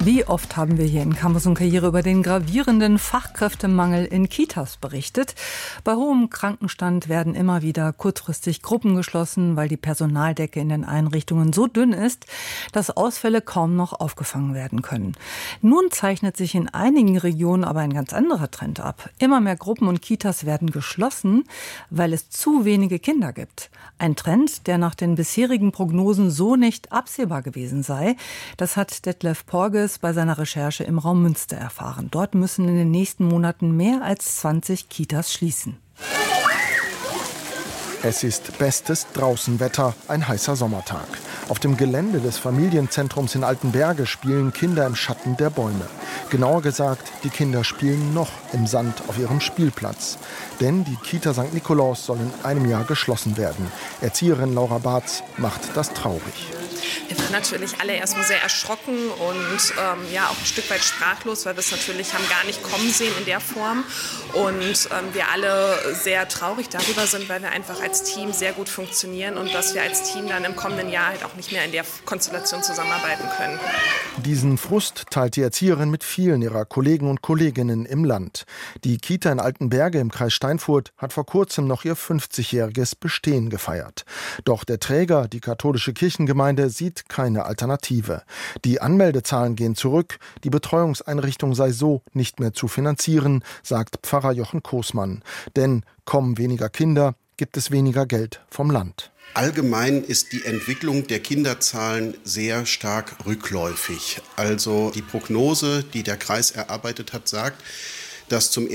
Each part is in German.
Wie oft haben wir hier in Campus und Karriere über den gravierenden Fachkräftemangel in Kitas berichtet? Bei hohem Krankenstand werden immer wieder kurzfristig Gruppen geschlossen, weil die Personaldecke in den Einrichtungen so dünn ist, dass Ausfälle kaum noch aufgefangen werden können. Nun zeichnet sich in einigen Regionen aber ein ganz anderer Trend ab. Immer mehr Gruppen und Kitas werden geschlossen, weil es zu wenige Kinder gibt. Ein Trend, der nach den bisherigen Prognosen so nicht absehbar gewesen sei. Das hat Detlef Porges bei seiner Recherche im Raum Münster erfahren. Dort müssen in den nächsten Monaten mehr als 20 Kitas schließen. Es ist bestes Draußenwetter, ein heißer Sommertag. Auf dem Gelände des Familienzentrums in Altenberge spielen Kinder im Schatten der Bäume. Genauer gesagt, die Kinder spielen noch im Sand auf ihrem Spielplatz. Denn die Kita St. Nikolaus soll in einem Jahr geschlossen werden. Erzieherin Laura Barz macht das traurig. Wir waren natürlich alle erstmal sehr erschrocken und auch ein Stück weit sprachlos, weil wir es natürlich haben gar nicht kommen sehen in der Form. Und wir alle sehr traurig darüber sind, weil wir einfach als Team sehr gut funktionieren und dass wir als Team dann im kommenden Jahr halt auch nicht mehr in der Konstellation zusammenarbeiten können. Diesen Frust teilt die Erzieherin mit vielen ihrer Kollegen und Kolleginnen im Land. Die Kita in Altenberge im Kreis Steinfurt hat vor kurzem noch ihr 50-jähriges Bestehen gefeiert. Doch der Träger, die katholische Kirchengemeinde, sieht keine Alternative. Die Anmeldezahlen gehen zurück, die Betreuungseinrichtung sei so nicht mehr zu finanzieren, sagt Pfarrer Jochen Koßmann. Denn kommen weniger Kinder, gibt es weniger Geld vom Land. Allgemein ist die Entwicklung der Kinderzahlen sehr stark rückläufig. Also die Prognose, die der Kreis erarbeitet hat, sagt, dass zum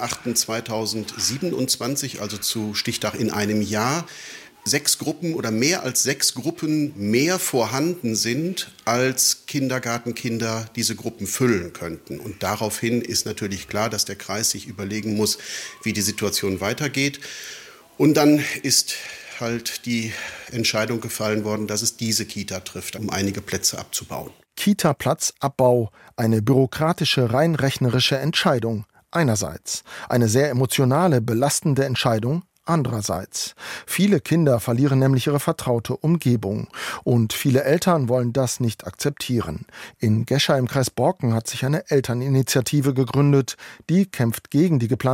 1.8.2027, also zu Stichtag in einem Jahr, 6 Gruppen oder mehr als 6 Gruppen mehr vorhanden sind, als Kindergartenkinder diese Gruppen füllen könnten. Und daraufhin ist natürlich klar, dass der Kreis sich überlegen muss, wie die Situation weitergeht. Und dann ist halt die Entscheidung gefallen worden, dass es diese Kita trifft, um einige Plätze abzubauen. Kita-Platzabbau, eine bürokratische, rein rechnerische Entscheidung einerseits. Eine sehr emotionale, belastende Entscheidung andererseits. Viele Kinder verlieren nämlich ihre vertraute Umgebung. Und viele Eltern wollen das nicht akzeptieren. In Gescher im Kreis Borken hat sich eine Elterninitiative gegründet, die kämpft gegen die geplante